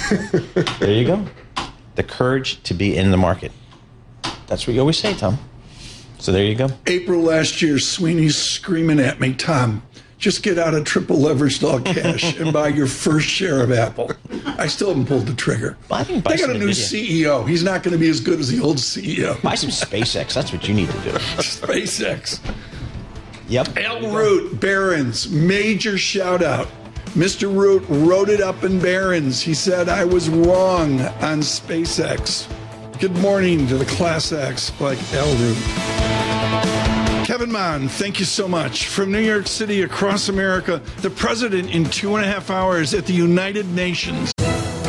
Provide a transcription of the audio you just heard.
There you go. The courage to be in the market. That's what you always say, Tom. So there you go. April last year, Sweeney's screaming at me, Tom, just get out of triple leveraged all cash and buy your first share of Apple. I still haven't pulled the trigger. They got a new CEO. He's not going to be as good as the old CEO. Buy some SpaceX. That's what you need to do. SpaceX. Yep. Al Root, Barron's, major shout out. Mr. Root wrote it up in Barron's. He said I was wrong on SpaceX. Good morning to the Class X like Al Root. Kevin Mon, thank you so much. From New York City across America, the president in 2.5 hours at the United Nations.